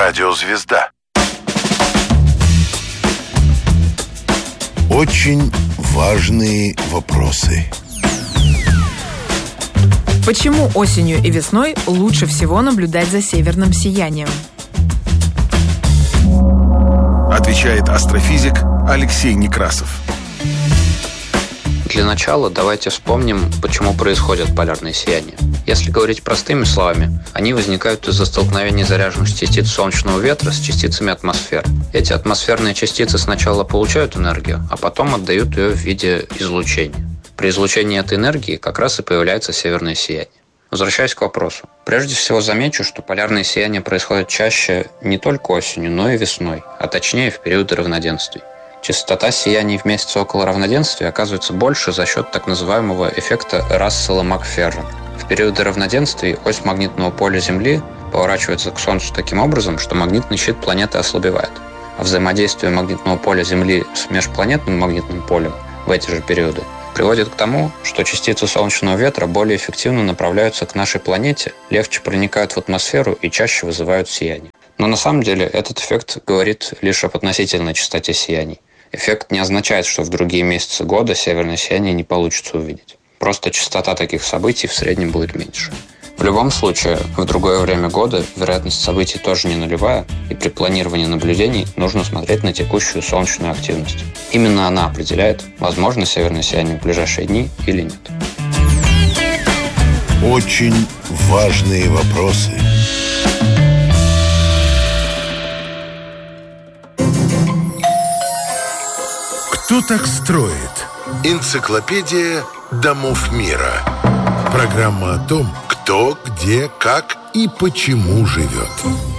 Радиозвезда. Очень важные вопросы. Почему осенью и весной лучше всего наблюдать за северным сиянием? Отвечает астрофизик Алексей Некрасов. Для начала давайте вспомним, почему происходят полярные сияния. Если говорить простыми словами, они возникают из-за столкновения заряженных частиц солнечного ветра с частицами атмосферы. Эти атмосферные частицы сначала получают энергию, а потом отдают ее в виде излучения. При излучении этой энергии как раз и появляется северное сияние. Возвращаясь к вопросу. Прежде всего замечу, что полярные сияния происходят чаще не только осенью, но и весной, а точнее в периоды равноденствий. Частота сияний в месяцы около равноденствия оказывается больше за счет так называемого эффекта Рассела-Макферрона. В периоды равноденствий ось магнитного поля Земли поворачивается к Солнцу таким образом, что магнитный щит планеты ослабевает. А взаимодействие магнитного поля Земли с межпланетным магнитным полем в эти же периоды приводит к тому, что частицы солнечного ветра более эффективно направляются к нашей планете, легче проникают в атмосферу и чаще вызывают сияние. Но на самом деле этот эффект говорит лишь об относительной частоте сияний. Эффект не означает, что в другие месяцы года северное сияние не получится увидеть. Просто частота таких событий в среднем будет меньше. В любом случае, в другое время года вероятность событий тоже не нулевая, и при планировании наблюдений нужно смотреть на текущую солнечную активность. Именно она определяет, возможно северное сияние в ближайшие дни или нет. Очень важные вопросы. Кто так строит? Энциклопедия домов мира. Программа о том, кто, где, как и почему живет.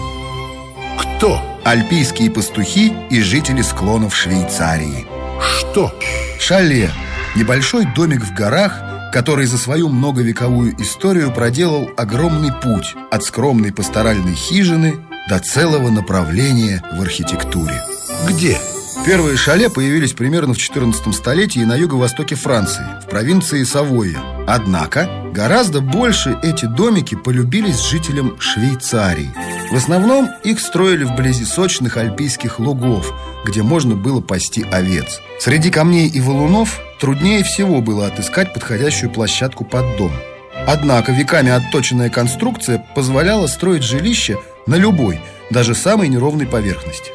Кто? Альпийские пастухи и жители склонов Швейцарии. Что? Шале. Небольшой домик в горах, который за свою многовековую историю проделал огромный путь от скромной пасторальной хижины до целого направления в архитектуре. Где? Первые шале появились примерно в XIV столетии на юго-востоке Франции, в провинции Савойя. Однако гораздо больше эти домики полюбились жителям Швейцарии. В основном их строили вблизи сочных альпийских лугов, где можно было пасти овец. Среди камней и валунов труднее всего было отыскать подходящую площадку под дом. Однако веками отточенная конструкция позволяла строить жилище на любой, даже самой неровной поверхности.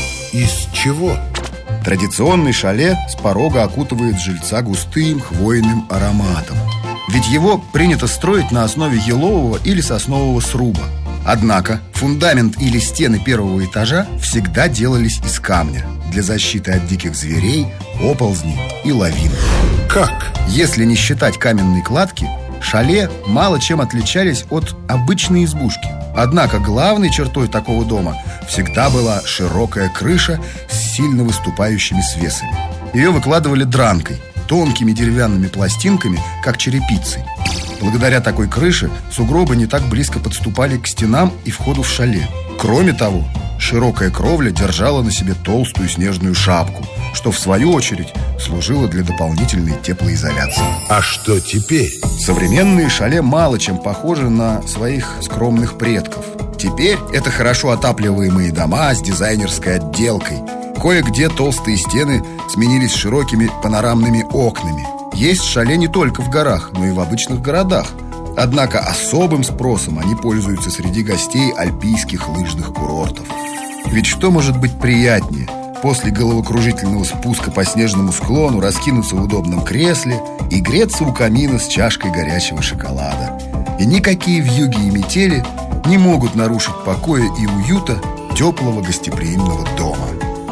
Из чего? Традиционный шале с порога окутывает жильца густым хвойным ароматом. Ведь его принято строить на основе елового или соснового сруба. Однако фундамент или стены первого этажа всегда делались из камня для защиты от диких зверей, оползней и лавин. Как? Если не считать каменной кладки, шале мало чем отличались от обычной избушки. Однако главной чертой такого дома всегда была широкая крыша с сильно выступающими свесами. Ее выкладывали дранкой, тонкими деревянными пластинками, как черепицей. Благодаря такой крыше сугробы не так близко подступали к стенам и входу в шале. Кроме того, широкая кровля держала на себе толстую снежную шапку, что в свою очередь служило для дополнительной теплоизоляции. А что теперь? Современные шале мало чем похожи на своих скромных предков. Теперь это хорошо отапливаемые дома с дизайнерской отделкой. Кое-где толстые стены сменились широкими панорамными окнами. Есть шале не только в горах, но и в обычных городах. Однако особым спросом они пользуются среди гостей альпийских лыжных курортов. Ведь что может быть приятнее после головокружительного спуска по снежному склону раскинуться в удобном кресле и греться у камина с чашкой горячего шоколада? И никакие вьюги и метели не могут нарушить покоя и уюта теплого гостеприимного дома.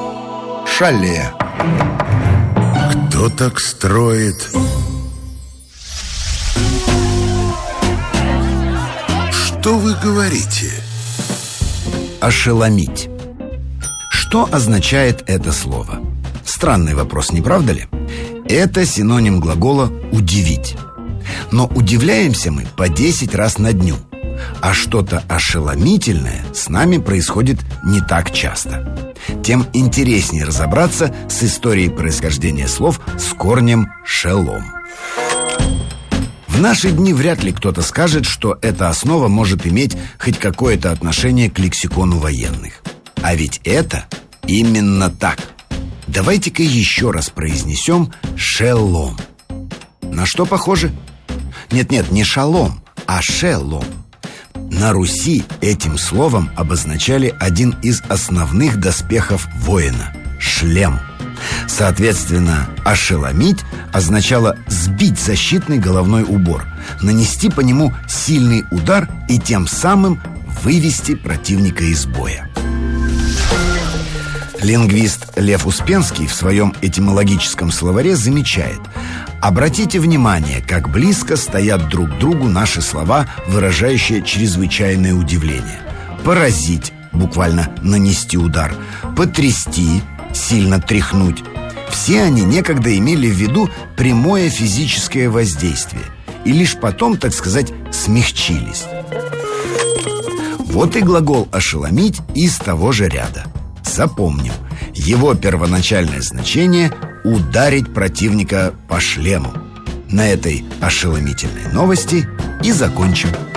Шале. Кто так строит? Что вы говорите? Ошеломить. Что означает это слово? Странный вопрос, не правда ли? Это синоним глагола «удивить». Но удивляемся мы по 10 раз на дню. А что-то ошеломительное с нами происходит не так часто. Тем интереснее разобраться с историей происхождения слов с корнем «шелом». В В наши дни вряд ли кто-то скажет, что эта основа может иметь хоть какое-то отношение к лексикону военных. А ведь это именно так. Давайте-ка еще раз произнесем «шелом». На что похоже? Нет, не шалом, а шелом. На Руси этим словом обозначали один из основных доспехов воина – шлем. Соответственно, ошеломить означало сбить защитный головной убор, нанести по нему сильный удар и тем самым вывести противника из боя. Лингвист Лев Успенский в своем этимологическом словаре замечает: обратите внимание, как близко стоят друг к другу наши слова, выражающие чрезвычайное удивление. Поразить, буквально нанести удар, потрясти, сильно тряхнуть. Все они некогда имели в виду прямое физическое воздействие и лишь потом, так сказать, смягчились. Вот и глагол «ошеломить» из того же ряда. Запомним, его первоначальное значение – ударить противника по шлему. На этой ошеломительной новости и закончим.